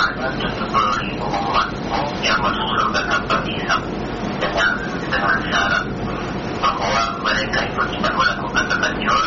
hanya 70.000 umatmu yang masuk surga tanpa hisab dengan syarat bahwa mereka itu tidak melakukan takajul